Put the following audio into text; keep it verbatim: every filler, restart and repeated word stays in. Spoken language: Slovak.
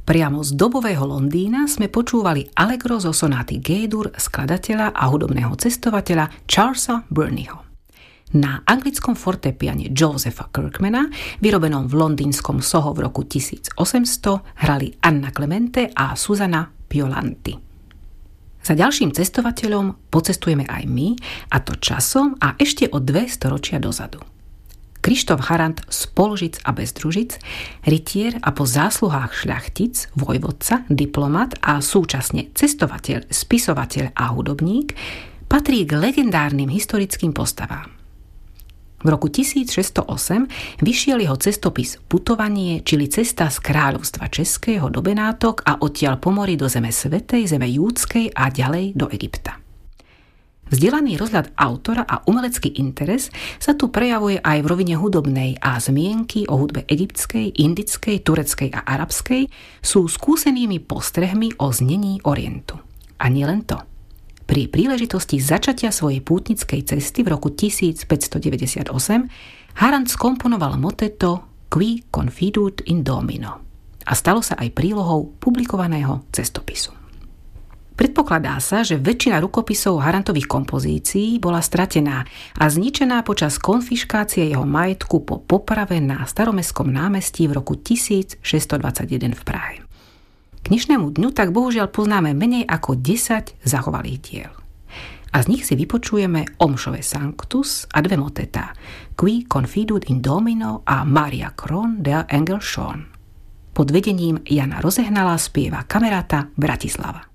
Priamo z dobového Londýna sme počúvali Allegro zo sonáty G-dur skladateľa a hudobného cestovateľa Charlesa Burneyho. Na anglickom fortepiane Josepha Kirkmana, vyrobenom v londýnskom Soho v roku tisícosemsto, hrali Anna Clemente a Susana Piolanti. Za ďalším cestovateľom pocestujeme aj my, a to časom a ešte o dve storočia dozadu. Krištof Harant z Polžic a Bezdružic, rytier a po zásluhách šľachtic, vojvodca, diplomat a súčasne cestovateľ, spisovateľ a hudobník, patrí k legendárnym historickým postavám. V roku tisícšesťstoosem vyšiel jeho cestopis Putovanie, čili cesta z kráľovstva Českého do Benátok a odtiaľ po mori do zeme svätej, zeme júdskej a ďalej do Egypta. Vzdelaný rozhľad autora a umelecký interes sa tu prejavuje aj v rovine hudobnej a zmienky o hudbe egyptskej, indickej, tureckej a arabskej sú skúsenými postrehmi o znení Orientu. A nielen to. Pri príležitosti začatia svojej pútnickej cesty v roku tisícpäťstodeväťdesiatosem Harant skomponoval moteto Qui confidunt in Domino a stalo sa aj prílohou publikovaného cestopisu. Predpokladá sa, že väčšina rukopisov Harantových kompozícií bola stratená a zničená počas konfiškácie jeho majetku po poprave na Staromestskom námestí v roku tisícšesťstodvadsaťjeden v Prahe. K dnešnému dňu tak bohužiaľ poznáme menej ako desať zachovalých diel. A z nich si vypočujeme Omšové Sanctus a dve motetá Qui confidunt in Domino a Maria Kron der Engel schon. Pod vedením Jana Rozehnala spieva Kameráta Bratislava.